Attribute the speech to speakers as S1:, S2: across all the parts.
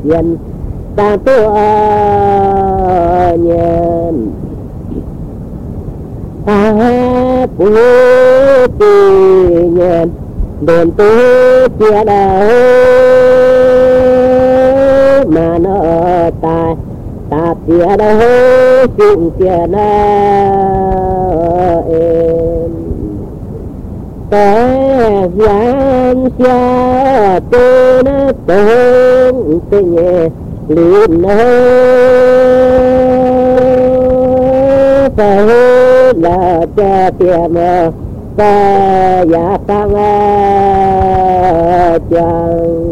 S1: tiền ta tu nhân ta bố tì nhân đồn tu chia đầu mà nó tài ta chia đâu chuyện chia na em ta gian xa tu nó tôn tình luyện nó phải là cha tiền ta giả tăng chẳng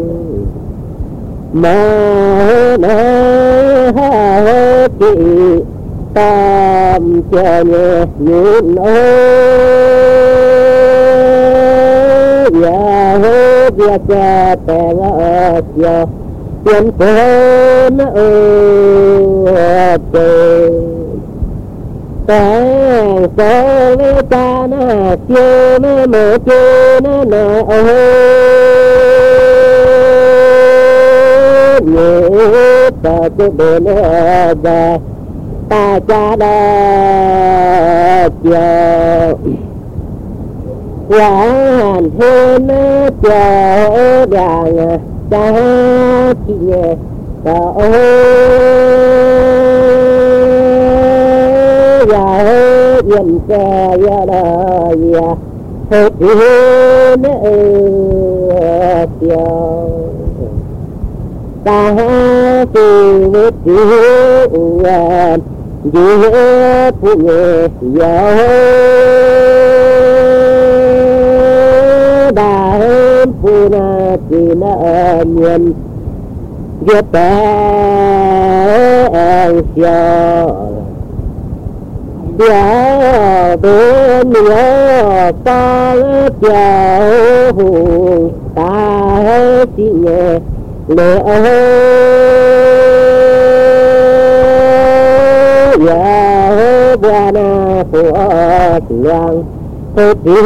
S1: mà nói hả chị tam cho nhẹ nhún ya hết ya cha tèn ya tiền con ta so với ta na chưa nó mở chưa nó nọ nhớ ta cho bên ra ta cha đã chờ hoàn thêm chờ đàng cha chị nhẹ ta ya yên xe ya da ya hết yên ta từ với tiếng dễ phụ nhẹ ya đã hơn phụ na chỉ na nhân biết ta ya ya bên nhớ ta chào hùng ta chỉ nhẹ để ya buana của tiếng